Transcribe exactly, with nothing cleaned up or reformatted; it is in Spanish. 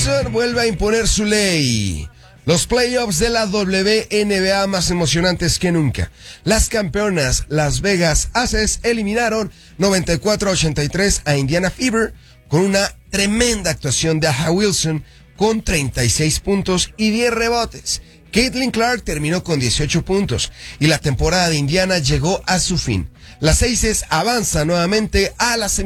Wilson vuelve a imponer su ley. Los playoffs de la W N B A más emocionantes que nunca. Las campeonas Las Vegas Aces eliminaron noventa y cuatro a ochenta y tres a Indiana Fever con una tremenda actuación de A'ja Wilson con treinta y seis puntos y diez rebotes. Caitlin Clark terminó con dieciocho puntos y la temporada de Indiana llegó a su fin. Las Aces avanzan nuevamente a la semifinal.